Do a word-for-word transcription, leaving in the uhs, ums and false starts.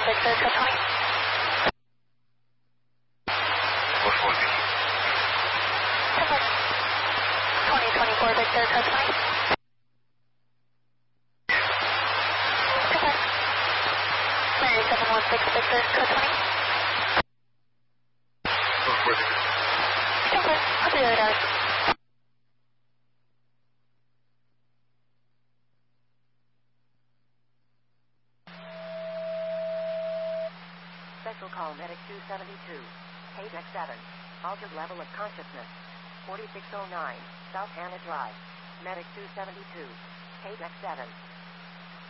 Victor, code twenty. four four Victor. twenty twenty-four Victor, code twenty. Mary seven one six Victor, code twenty. four four Victor. Okay, I'll be right out. Special call Medic two seventy-two. Page X seven. Altered level of consciousness. forty-six oh nine. South Hannah Drive. Medic two seventy-two. Page X seven.